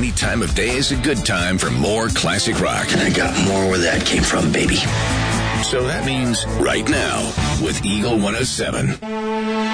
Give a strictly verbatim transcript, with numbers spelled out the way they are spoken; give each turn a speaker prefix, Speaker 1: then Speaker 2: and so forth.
Speaker 1: any time of day is a good time for more classic rock.
Speaker 2: And I got more where that came from, baby.
Speaker 1: So that means right now with Eagle one oh seven.